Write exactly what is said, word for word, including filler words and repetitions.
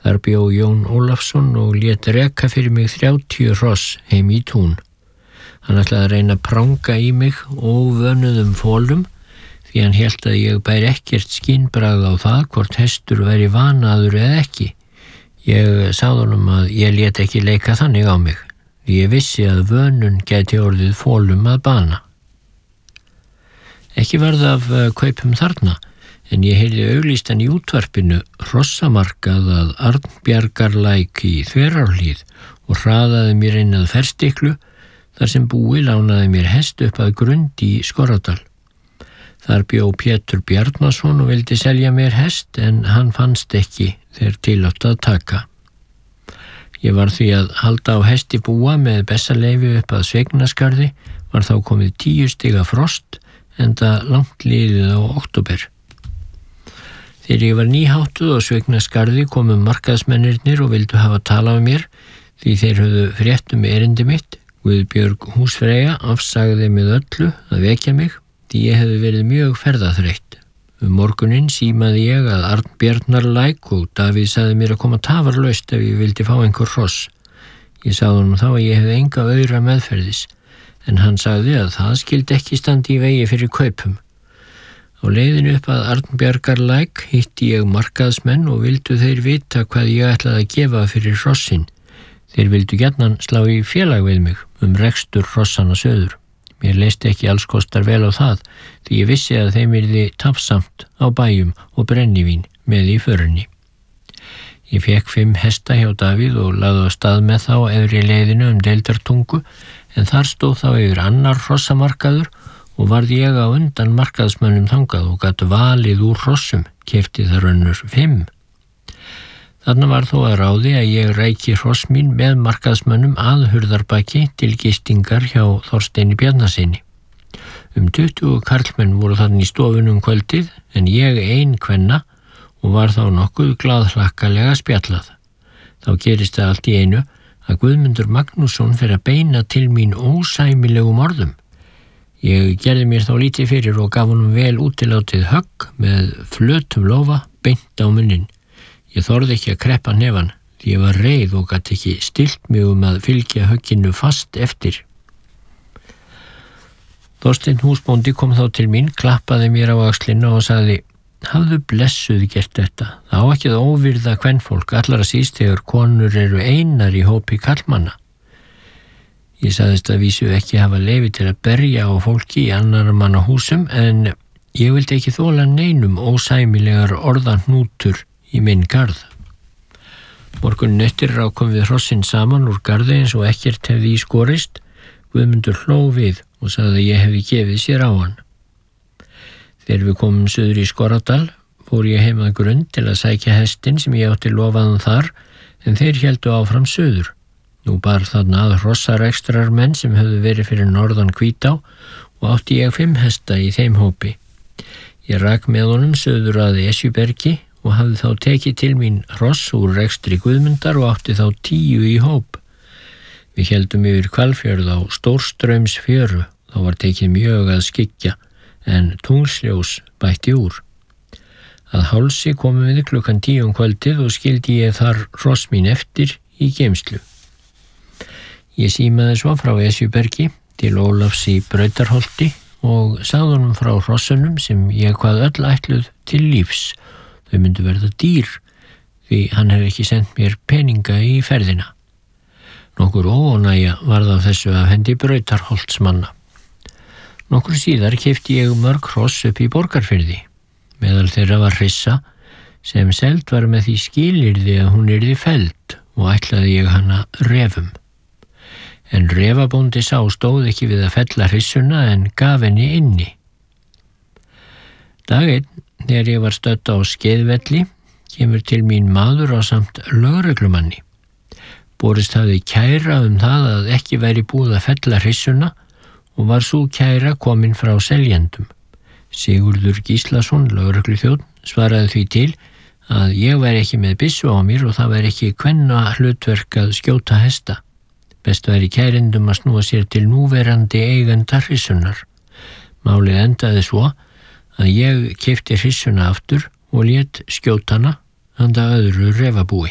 Þar bjó Jón Ólafsson og lét reka fyrir mig þrjátíu hross heim í tún. Hann ætlaði að reyna að pranga í mig óvönuðum fólum því hann hélt að ég bæri ekkert skynbragð á það hvort hestur væri vanaður eða ekki. Ég sagði honum að ég lét ekki leika þannig á mig því ég vissi að vönun gæti orðið fólum að bana. Ekki varð af kaupum þarna, en ég heyrði auglýstan í útvarpinu hrossamarkað að Arnbjargarlæk í Þverárhlíð og hraðaði mér inn að Ferstiklu þar sem búi lánaði mér hest upp að Grund í Skorradal. Þar bjó Pétur Bjarnason og vildi selja mér hest en hann fannst ekki þegar til átti að taka. Ég var því að halda á hesti búa með bessaleyfi upp að Sveignaskarði, var þá komið tíu stiga frost enda langt liðið á október. Þegar ég var nýháttuð á Sveignaskarði komu markaðsmennirnir og vildu hafa talað með mér því þeir höfðu frétt um erindi mitt. Guðbjörg húsfreyja afsagði með öllu að vekja mig því ég hefði verið mjög ferðaþreytt. Um morguninn símaði ég að Arnbjarnarlæk og Davíð sagði mér að koma tafarlaust ef ég vildi fá einhver hross. Ég sagði honum þá að ég hefði enga aura meðferðis, en hann sagði að það skildi ekki standi í vegi fyrir kaupum. Á leiðinu upp að Arnbjargarlæk hitti ég markaðsmenn og vildu þeir vita hvað ég ætlaði að gefa fyrir hrossin. Þeir vildu gjarnan slá í félag við mig um rekstur hrossana söður. Mér leist ekki alls kostar vel á það því ég vissi að þeim yrði tafsamt á bæjum og brennivín með í förunni. Ég fekk fimm hesta hjá Davíð og lagði á stað með þá efri leiðinu um Deildartungu en þar stóð þá yfir annar hrossamarkaður og varð ég á undan markaðsmönnum þangað og gat valið úr hrossum, keypti þar önnur fimm. Þarna var þó að ráði að ég ræki hross mín með markaðsmönnum að Hurðarbaki til gistingar hjá Þorsteini Bjarnasyni. Um tuttugu karlmenn voru þarna í stofunum kvöldið en ég ein kvenna og var þá nokkuð glaðhlakkalega spjallað. Þá gerist það allt í einu að Guðmundur Magnússon fer að beina til mín ósæmilegum orðum. Ég gerði mér þá lítið fyrir og gaf honum vel útilátið högg með flötum lófa beint á munnin. Ég þorði ekki að kreppa hnefan því ég var reið og gat ekki stillt mig um að fylgja högginu fast eftir. Þorsteinn húsbóndi kom þá til mín, klappaði mér á axlina og sagði: "Hafðu blessuð gert þetta. Það á ekki að óvirða kvenfólk, allara síst þegar konur eru einar í hópi karlmanna." Ég sagðist að vísu ekki hafa leyfi til að berja á fólki í annarra manna húsum en ég vildi ekki þola neinum ósæmilegar orðahnútur í minn garð. Morguninn eftir rákum við hrossin saman úr garði eins og ekkert hefði í skorist. Guðmundur hló við og sagði að ég hefði gefið sér á hann. Þegar við komum suður í Skorradal fór ég heim að Grund til að sækja hestin sem ég átti lofaðan þar en þeir héldu áfram suður. Nú bar þarna að hrossarekstrar menn sem höfðu verið fyrir norðan Hvítá og átti ég fimm hesta í þeim hópi. Ég rak með honum suður að Esjubergi og hafði þá tekið til mín hross úr rekstri Guðmundar og átti þá tíu í hóp. Við héldum yfir Hvalfjörð á Stórstraumsfjöru, þá var tekið mjög að skyggja, en tungljós bætti úr. Að hálsi komum við klukkan tíu um kvöldið og skildi ég þar hross mín eftir í geymslu. Ég símaði svo frá Esjubergi til Ólafs í Brautarholti og sagði honum frá hrossunum sem ég hvað öll ætluð til lífs. Þau myndu verða dýr því hann hefði ekki sendt mér peninga í ferðina. Nokkur óánægja varð af þessu af hendi Brautarholtsmanna. Nokkur síðar keypti ég mörg hross upp í Borgarfirði. Meðal þeirra var hrissa sem seld var með því skilyrði að hún yrði felld og ætlaði ég hana refum. En refabóndi sá stóð ekki við að fella hrissuna en gaf henni inni. Dag einn, þegar ég var stödd á Skeiðvelli, kemur til mín maður á samt lögreglumanni. Borist hafði kæra um það að ekki væri búið að fella hrissuna og var sú kæra komin frá seljendum. Sigurður Gíslason, lögregluþjónn, svaraði því til að ég væri ekki með byssu á mér og það væri ekki kvenna hlutverk að skjóta hesta. Best væri kærendum að snúa sér til núverandi eigenda hrissunar. Málið endaði svo að ég keypti hrissuna aftur og lét skjóta hana handa öðru refabúi.